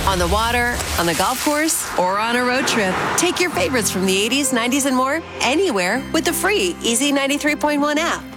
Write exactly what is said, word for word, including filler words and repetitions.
On the water, on the golf course, or on a road trip. Take your favorites from the eighties, nineties, and more anywhere with the free Easy ninety-three point one app.